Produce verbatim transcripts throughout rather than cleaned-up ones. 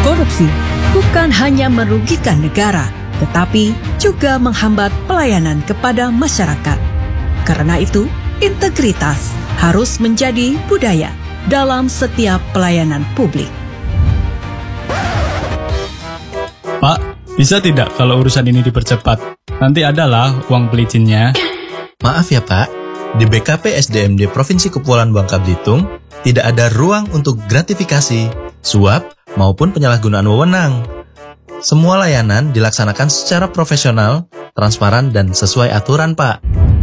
Korupsi bukan hanya merugikan negara, tetapi juga menghambat pelayanan kepada masyarakat. Karena itu, integritas harus menjadi budaya dalam setiap pelayanan publik. Pak, bisa tidak kalau urusan ini dipercepat? Nanti adalah uang pelicinnya. Maaf ya Pak, di B K P S D M D Provinsi Kepulauan Bangka Belitung tidak ada ruang untuk gratifikasi, suap, maupun penyalahgunaan wewenang. Semua layanan dilaksanakan secara profesional, transparan, dan sesuai aturan, Pak.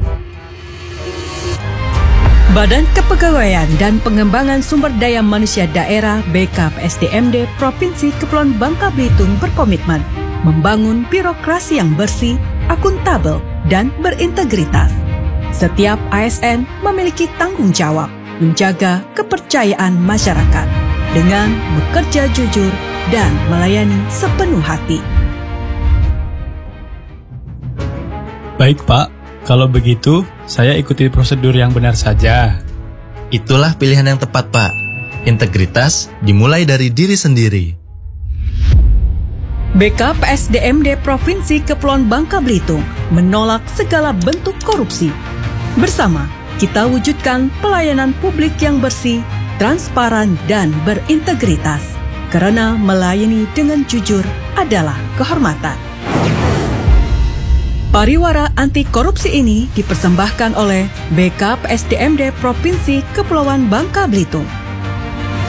Badan Kepegawaian dan Pengembangan Sumber Daya Manusia Daerah B K P S D M D Provinsi Kepulauan Bangka Belitung berkomitmen membangun birokrasi yang bersih, akuntabel, dan berintegritas. Setiap A S N memiliki tanggung jawab menjaga kepercayaan masyarakat dengan bekerja jujur dan melayani sepenuh hati. Baik Pak, kalau begitu saya ikuti prosedur yang benar saja. Itulah pilihan yang tepat, Pak. Integritas dimulai dari diri sendiri. B K P S D M D Provinsi Kepulauan Bangka Belitung menolak segala bentuk korupsi. Bersama, kita wujudkan pelayanan publik yang bersih, transparan, dan berintegritas. Karena melayani dengan jujur adalah kehormatan. Pariwara anti korupsi ini dipersembahkan oleh B K P S D M D Provinsi Kepulauan Bangka Belitung.